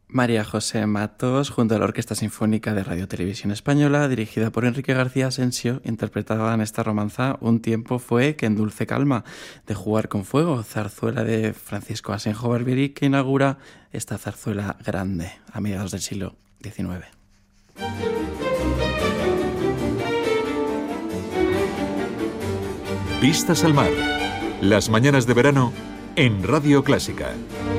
María José Matos, junto a la Orquesta Sinfónica de Radio Televisión Española, dirigida por Enrique García Asensio, interpretaban esta romanza Un tiempo fue que en dulce calma, de Jugar con fuego, zarzuela de Francisco Asenjo Barbieri, que inaugura esta zarzuela grande a mediados del siglo XIX. Vistas al mar. Las mañanas de verano en Radio Clásica.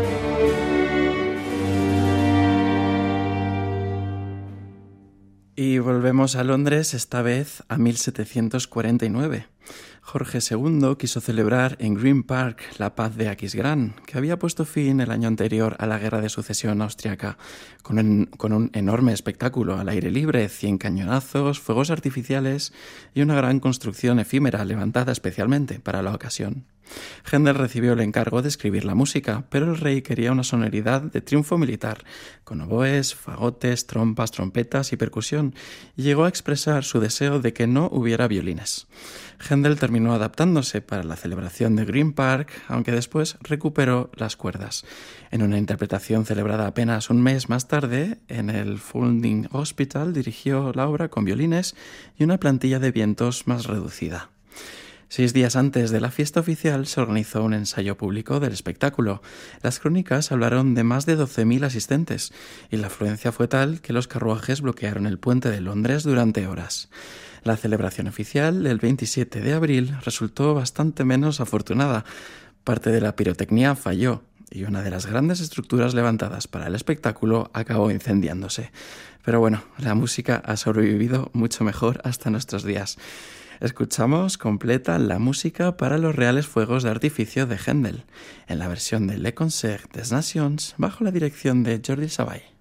Y volvemos a Londres, esta vez a 1749. Jorge II quiso celebrar en Green Park la paz de Aquisgrán, que había puesto fin el año anterior a la Guerra de Sucesión austriaca, con un enorme espectáculo al aire libre, 100 cañonazos, fuegos artificiales y una gran construcción efímera levantada especialmente para la ocasión. Händel recibió el encargo de escribir la música, pero el rey quería una sonoridad de triunfo militar, con oboes, fagotes, trompas, trompetas y percusión, y llegó a expresar su deseo de que no hubiera violines. Händel terminó adaptándose para la celebración de Green Park, aunque después recuperó las cuerdas. En una interpretación celebrada apenas un mes más tarde, en el Foundling Hospital dirigió la obra con violines y una plantilla de vientos más reducida. 6 días antes de la fiesta oficial se organizó un ensayo público del espectáculo. Las crónicas hablaron de más de 12.000 asistentes y la afluencia fue tal que los carruajes bloquearon el puente de Londres durante horas. La celebración oficial del 27 de abril resultó bastante menos afortunada. Parte de la pirotecnia falló y una de las grandes estructuras levantadas para el espectáculo acabó incendiándose. Pero bueno, la música ha sobrevivido mucho mejor hasta nuestros días. Escuchamos completa la música para los reales fuegos de artificio de Händel, en la versión de Le Concert des Nations, bajo la dirección de Jordi Savall.